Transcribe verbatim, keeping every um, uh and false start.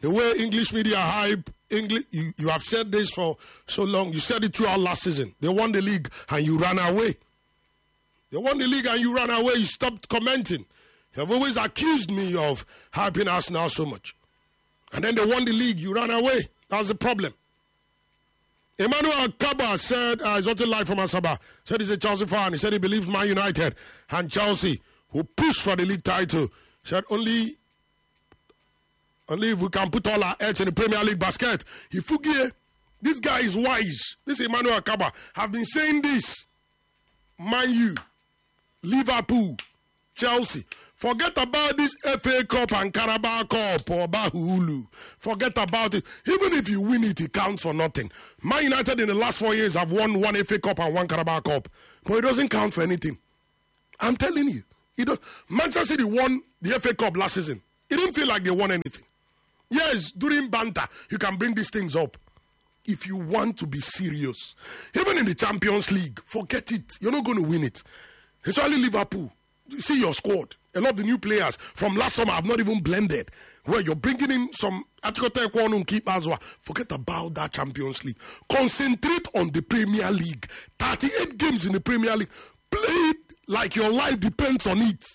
the way English media hype, English, you, you have said this for so long. You said it throughout last season. They won the league and you ran away. They won the league and you ran away. You stopped commenting. You have always accused me of hyping Arsenal so much. And then they won the league. You ran away. That's the problem. Emmanuel Kaba said, uh, he's watching live from Asaba, said he's a Chelsea fan. He said he believes Man United and Chelsea will push for the league title. He said only, only if we can put all our eggs in the Premier League basket. Ifugie, this guy is wise. This Emmanuel Kaba have been saying this. Man U, Liverpool, Chelsea. Forget about this F A Cup and Carabao Cup or Bahulu. Forget about it. Even if you win it, it counts for nothing. Man United in the last four years have won one F A Cup and one Carabao Cup. But it doesn't count for anything. I'm telling you. It does. Manchester City won the F A Cup last season. It didn't feel like they won anything. Yes, during banter, you can bring these things up. If you want to be serious, even in the Champions League, forget it. You're not going to win it. It's only Liverpool. You see your squad. A lot of the new players from last summer have not even blended. Where you're bringing in some keep. Forget about that Champions League. Concentrate on the Premier League. thirty-eight games in the Premier League. Play it like your life depends on it.